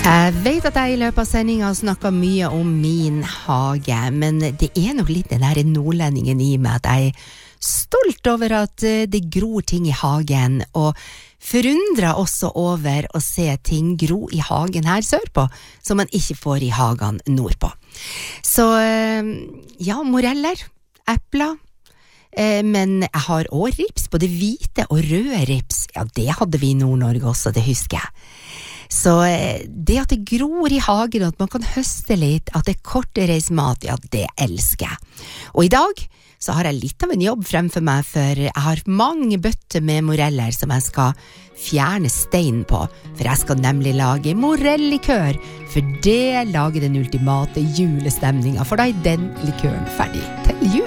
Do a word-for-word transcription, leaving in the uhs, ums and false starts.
Jeg vet at jeg i løpet av sendingen har snakket mye om min hage, men det er nok litt den der nordlendingen i meg at jeg er stolt over at det gror ting i hagen, og forundret også over å se ting gro i hagen her sørpå, som man ikke får i hagen nordpå. Så ja, moreller, epler, men jeg har også rips, både hvite og røde rips. Ja, det hadde vi i Nord-Norge også, det husker jeg. Så det at det gror i hagen, og at man kan høste litt, at det er kortreismat, ja, det elsker jeg. Og i dag så har jeg litt av en jobb fremfor meg, for jeg har mange bøtter med moreller som jeg skal fjerne stein på, for jeg skal nemlig lage morellikør, for det lager den ultimate julestemningen, for da er den likøren ferdig til jul.